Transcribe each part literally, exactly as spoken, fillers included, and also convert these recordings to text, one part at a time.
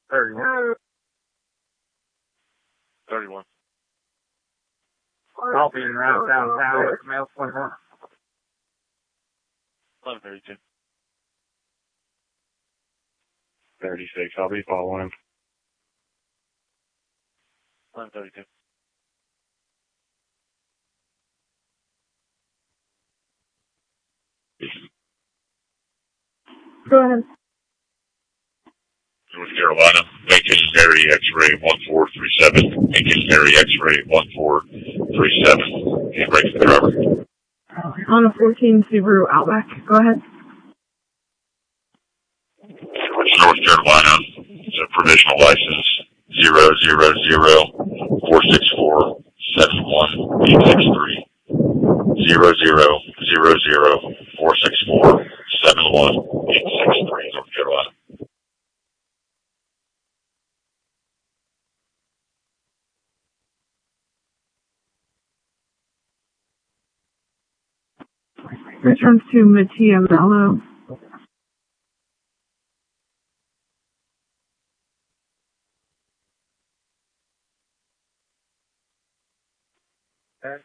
thirty-one. thirty-one. I'll be in route downtown with mail slinger. eleven thirty-two. thirty-six, I'll be following him. eleven thirty-two. Go ahead. North Carolina, Lincoln Mary X-ray one four three seven, Lincoln Mary X-ray one four three seven, and break the driver. On a fourteen Subaru Outback. Go ahead. North Carolina, it's a provisional license zero zero zero four six four seven one eight six three. Zero zero zero zero four six four seven one eight six three, North Carolina. Returns to Mattia Mello. Okay.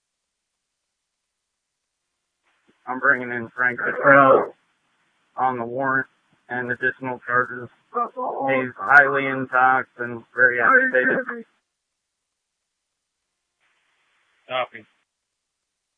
I'm bringing in Frank Cottrell on the warrant and additional charges. He's highly intoxicated and very agitated. Copy.